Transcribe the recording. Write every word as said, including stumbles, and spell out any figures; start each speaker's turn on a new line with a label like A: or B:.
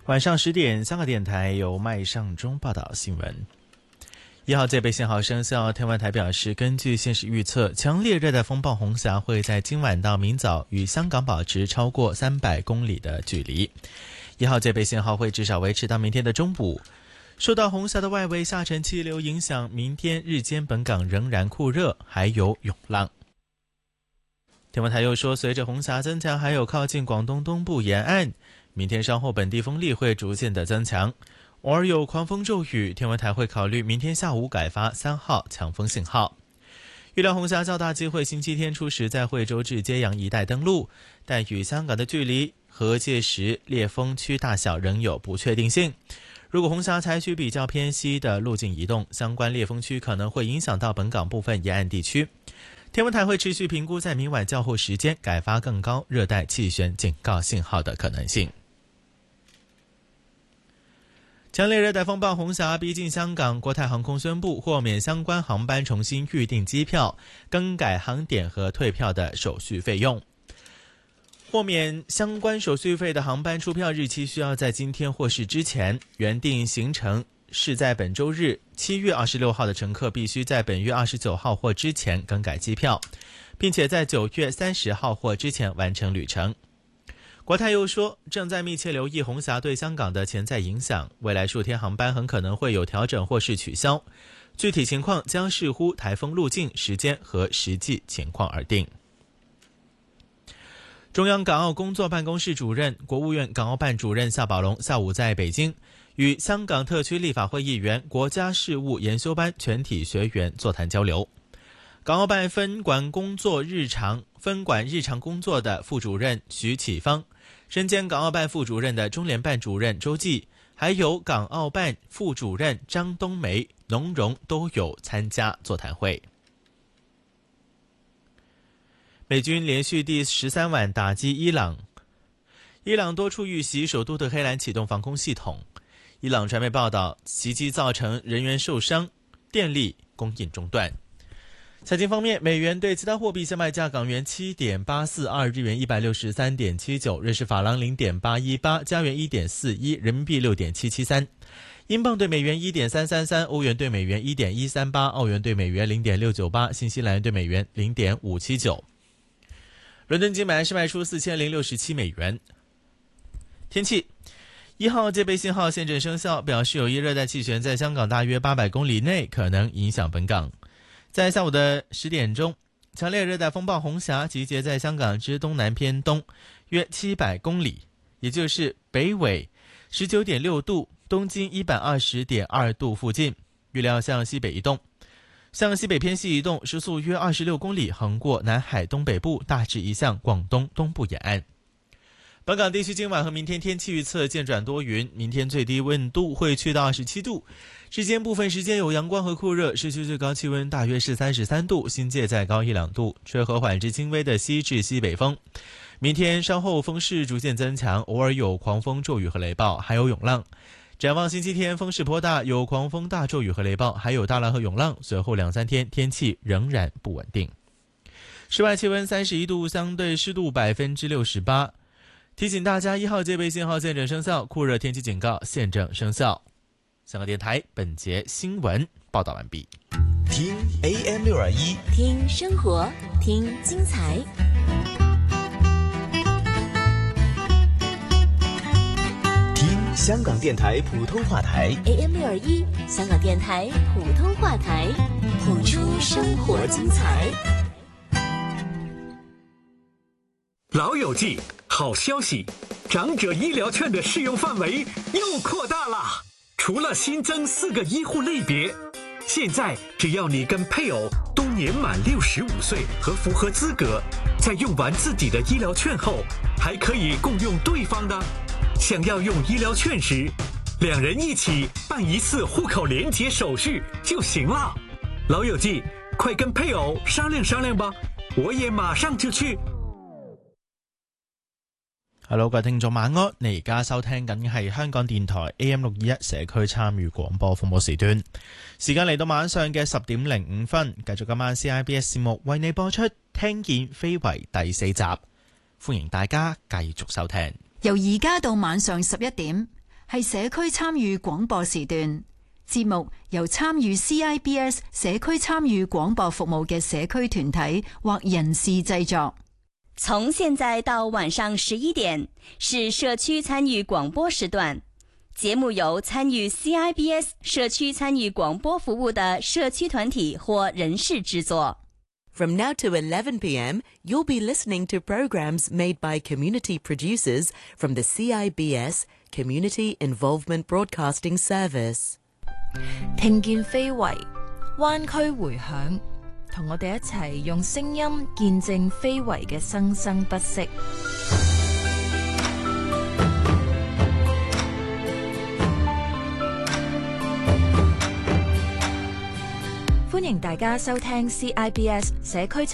A: 晚上十点，香港电台由麦尚中报道新闻。一号戒备信号生效，天文台表示，根据现时预测，强烈热带风暴红霞会在今晚到明早与香港保持超过三百公里的距离。一号戒备信号会至少维持到明天的中午。受到红霞的外围下沉气流影响，明天日间本港仍然酷热，还有涌浪。天文台又说，随着红霞增强，还有靠近广东东部沿岸，明天稍后本地风力会逐渐的增强，偶尔有狂风骤雨，天文台会考虑明天下午改发三号强风信号。预料红霞较大机会星期天初时在惠州至揭阳一带登陆，但与香港的距离和届时烈风区大小仍有不确定性。如果红霞采取比较偏西的路径移动，相关烈风区可能会影响到本港部分沿岸地区。天文台会持续评估在明晚较后时间改发更高热带气旋警告信号的可能性。强烈热带风暴红霞逼近香港，国泰航空宣布豁免相关航班重新预订机票、更改航点和退票的手续费用。豁免相关手续费的航班出票日期需要在今天或是之前，原定行程是在本周日七月二十六号的乘客必须在本月二十九号或之前更改机票，并且在九月三十号或之前完成旅程。国泰又说，正在密切留意红霞对香港的潜在影响，未来数天航班很可能会有调整或是取消，具体情况将视乎台风路径、时间和实际情况而定。中央港澳工作办公室主任、国务院港澳办主任夏宝龙下午在北京与香港特区立法会议员、国家事务研修班全体学员座谈交流。港澳办分管工作日常分管日常工作的副主任徐启芳，身兼港澳办副主任的中联办主任周记，还有港澳办副主任张冬梅、农荣都有参加座谈会。美军连续第十三晚打击伊朗，伊朗多处遇袭首都的黑兰启动防空系统。伊朗传媒报道，袭击造成人员受伤，电力供应中断。财经方面，美元对其他货币现卖价：港元 七点八四二， 日元 一百六十三点七九， 瑞士法郎 零点八一八， 加元 一点四一， 人民币 六点七七三，英镑对美元 一点三三三， 欧元对美元 一点一三八， 澳元对美元 零点六九八， 新西兰元对美元 零点五七九。伦敦金买是卖出四千零六十七美元。天气，一号戒备信号现正生效，表示有一热带气旋在香港大约八百公里内可能影响本港。在下午的十点钟，强烈热带风暴红霞集结在香港之东南偏东约七百公里，也就是北纬 十九点六度，东经一百二十点二度附近，预料向西北移动。向西北偏西移动，时速约二十六公里，横过南海东北部，大致移向广东东部沿岸。本港地区今晚和明天天气预测渐转多云，明天最低温度会去到二十七度，日间部分时间有阳光和酷热，市区最高气温大约是三十三度，新界再高一两度，吹和缓至轻微的西至西北风。明天稍后风势逐渐增强，偶尔有狂风骤雨和雷暴，还有涌浪。展望星期天风势颇大，有狂风大骤雨和雷暴，还有大浪和涌浪，随后两三天天气仍然不稳定。室外气温三十一度，相对湿度 百分之六十八。 提醒大家，一号戒备信号现正生效，酷热天气警告现正生效。香港电台本节新闻报道完毕。
B: 听 A M 六二一，
C: 听生活，听精彩。
B: 香港电台普通话台
C: A M 六二一，香港电台普通话台，谱出生活精彩。
D: 老友记，好消息！长者医疗券的适用范围又扩大了，除了新增四个医护类别，现在只要你跟配偶都年满六十五岁和符合资格，在用完自己的医疗券后，还可以共用对方的。想要用医疗券时，两人一起办一次户口连结手续就行了。老友记，快跟配偶商量商量吧，我也马上就去。
A: Hello， 各位聽眾晚安，你而家收聽緊係香港電台 A M 六二一社區參與廣播服務時段，時間嚟到晚上嘅十點零五分，繼續今晚 C I B S 節目為你播出《聽見非遺》第四集，歡迎大家繼續收聽。
E: 由而家到晚上十一點， 係社區參與廣播時段。節目由參與 C I B S 社區參與廣播服務嘅社區團體或人士製作。
F: 從現在到晚上十一點是社區參與廣播時段，節目由參與 C I B S 社區參與廣播服務的社區團體或人士製作。
G: From now to eleven p m, you'll be listening to programs made by community producers from the C I B S Community Involvement Broadcasting Service。
H: 聽見非遺，灣區回響，同我哋一齊用聲音見證非遺嘅生生不息。歡迎大家收聽 C I B S 社區